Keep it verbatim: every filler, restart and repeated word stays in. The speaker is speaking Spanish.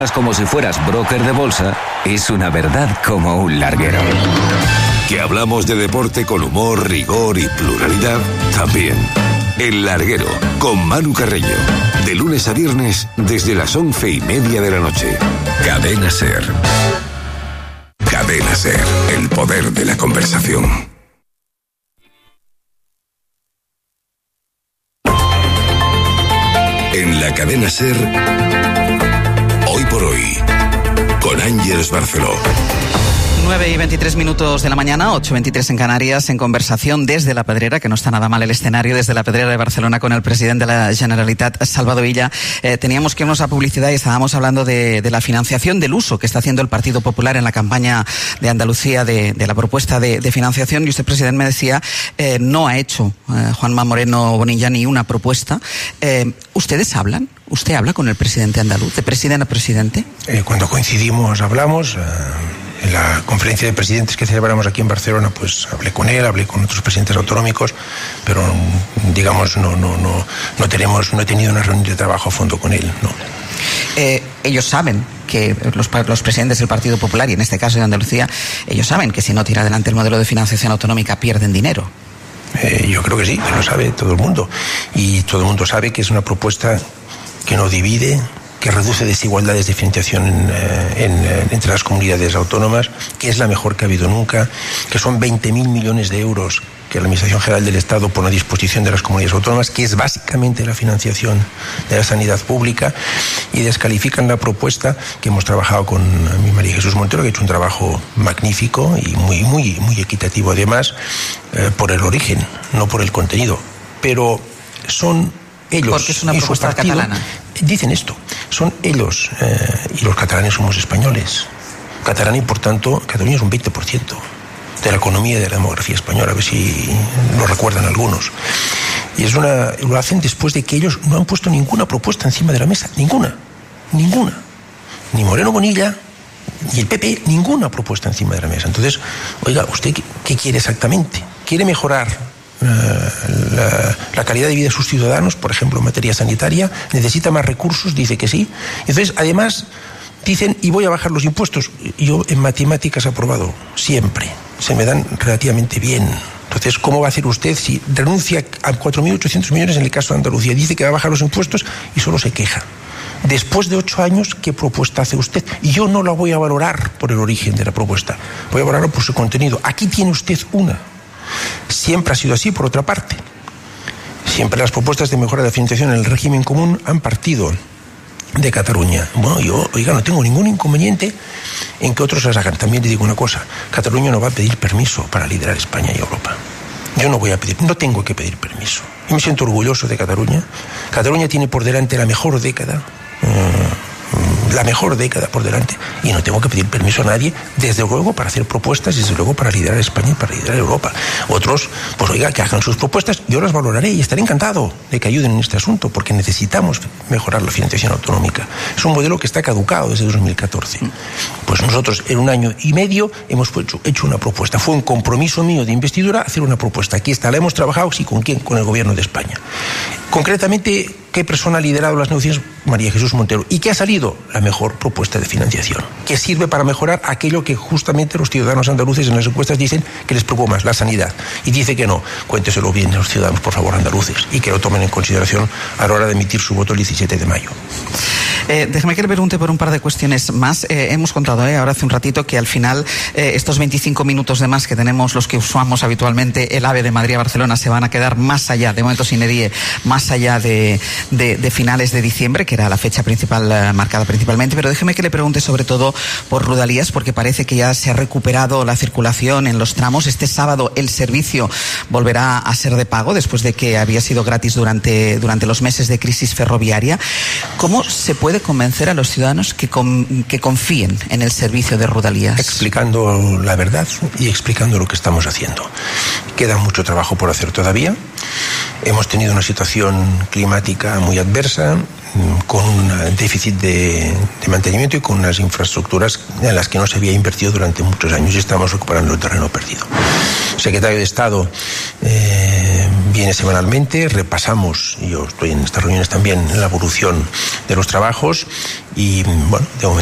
Como si fueras broker de bolsa, es una verdad como un larguero. Que hablamos de deporte con humor, rigor y pluralidad, también. El Larguero, con Manu Carreño. De lunes a viernes, desde las once y media de la noche. Cadena SER. Cadena SER, el poder de la conversación. En la Cadena SER, Hoy por Hoy, con Ángeles Barceló. nueve y veintitrés minutos de la mañana, ocho y veintitrés en Canarias, en conversación desde La Pedrera, que no está nada mal el escenario, desde La Pedrera de Barcelona, con el presidente de la Generalitat, Salvador Illa. Eh, teníamos que irnos a publicidad y estábamos hablando de, de la financiación, del uso que está haciendo el Partido Popular en la campaña de Andalucía de, de la propuesta de, de financiación. Y usted, presidente, me decía, eh, no ha hecho eh, Juanma Moreno Bonilla ni una propuesta. Eh, ¿Ustedes hablan? ¿Usted habla con el presidente andaluz, de presidente a presidente? Eh, cuando coincidimos, hablamos. Eh... En la conferencia de presidentes que celebramos aquí en Barcelona, pues hablé con él, hablé con otros presidentes autonómicos, pero digamos no no no no tenemos no he tenido una reunión de trabajo a fondo con él, no. Eh, ellos saben que los, los presidentes del Partido Popular, y en este caso de Andalucía, ellos saben que si no tira adelante el modelo de financiación autonómica pierden dinero. Eh, yo creo que sí, que lo sabe todo el mundo, y todo el mundo sabe que es una propuesta que no divide, que reduce desigualdades de financiación en, en, entre las comunidades autónomas, que es la mejor que ha habido nunca, que son veinte mil millones de euros que la Administración General del Estado pone a disposición de las comunidades autónomas, que es básicamente la financiación de la sanidad pública, y descalifican la propuesta que hemos trabajado con mi María Jesús Montero, que ha hecho un trabajo magnífico y muy, muy, muy equitativo además, eh, por el origen, no por el contenido. Pero son ellos, porque es una propuesta partido, catalana. Dicen esto, son ellos, eh, y los catalanes somos españoles. Catalán, y por tanto, Cataluña es un veinte por ciento de la economía y de la demografía española, a ver si lo recuerdan algunos. Y es una, lo hacen después de que ellos no han puesto ninguna propuesta encima de la mesa, ninguna, ninguna. Ni Moreno Bonilla, ni el P P, ninguna propuesta encima de la mesa. Entonces, oiga, ¿usted qué, qué quiere exactamente? ¿Quiere mejorar La, la calidad de vida de sus ciudadanos, por ejemplo, en materia sanitaria? ¿Necesita más recursos? Dice que sí. Entonces, además, dicen, y voy a bajar los impuestos. Yo en matemáticas he aprobado siempre, se me dan relativamente bien. Entonces, ¿cómo va a hacer usted si renuncia a cuatro mil ochocientos millones en el caso de Andalucía? Dice que va a bajar los impuestos y solo se queja. Después de ocho años, ¿qué propuesta hace usted? Y yo no la voy a valorar por el origen de la propuesta, voy a valorarla por su contenido. Aquí tiene usted una. Siempre ha sido así, por otra parte. Siempre las propuestas de mejora de la financiación en el régimen común han partido de Cataluña. Bueno, yo, oiga, no tengo ningún inconveniente en que otros las hagan. También le digo una cosa, Cataluña no va a pedir permiso para liderar España y Europa. Yo no voy a pedir, no tengo que pedir permiso. Yo me siento orgulloso de Cataluña. Cataluña tiene por delante la mejor década, uh, la mejor década por delante, y no tengo que pedir permiso a nadie, desde luego para hacer propuestas, desde luego para liderar España y para liderar Europa. Otros, pues oiga, que hagan sus propuestas, yo las valoraré y estaré encantado de que ayuden en este asunto, porque necesitamos mejorar la financiación autonómica. Es un modelo que está caducado desde dos mil catorce. Pues nosotros en un año y medio hemos hecho, hecho una propuesta. Fue un compromiso mío de investidura hacer una propuesta. Aquí está, la hemos trabajado, sí, ¿con quién? Con el gobierno de España. Concretamente, ¿qué persona ha liderado las negociaciones? María Jesús Montero. ¿Y qué ha salido? La mejor propuesta de financiación, que sirve para mejorar aquello que justamente los ciudadanos andaluces en las encuestas dicen que les preocupa más, la sanidad. Y dice que no. Cuénteselo bien a los ciudadanos, por favor, andaluces, y que lo tomen en consideración a la hora de emitir su voto el diecisiete de mayo. Eh, déjeme que le pregunte por un par de cuestiones más. Eh, hemos contado eh, ahora hace un ratito que al final eh, estos veinticinco minutos de más que tenemos los que usamos habitualmente el AVE de Madrid a Barcelona se van a quedar más allá, de momento sin edie, más allá de, de, de finales de diciembre, que era la fecha principal eh, marcada principalmente. Pero déjeme que le pregunte sobre todo por Rodalías, porque parece que ya se ha recuperado la circulación en los tramos. Este sábado el servicio volverá a ser de pago después de que había sido gratis durante, durante los meses de crisis ferroviaria. ¿Cómo se puede convencer a los ciudadanos que, con, que confíen en el servicio de Rodalías? Explicando la verdad y explicando lo que estamos haciendo. Queda mucho trabajo por hacer todavía. Hemos tenido una situación climática muy adversa, con un déficit de, de mantenimiento y con unas infraestructuras en las que no se había invertido durante muchos años, y estamos recuperando el terreno perdido. El secretario de Estado eh, viene viene semanalmente, repasamos, yo estoy en estas reuniones también, la evolución de los trabajos y, bueno, de momento